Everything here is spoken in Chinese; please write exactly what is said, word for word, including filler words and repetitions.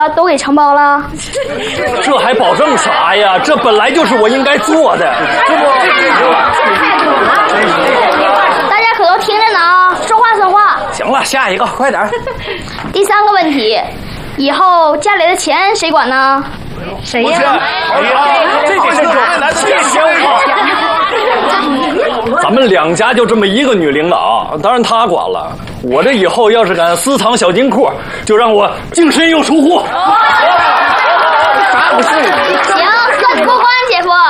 都给承包了。 这还保证啥呀？这本来就是我应该做的，这不？ 大家可都听着呢啊，说话算话。 行了，下一个，快点。 第三个问题，以后家里的钱谁管呢？谁呀？ 这得是这行咱们两家就这么一个女领导，当然她管了。我这以后要是敢私藏小金库，就让我净身又出户。 行，算过关，姐夫。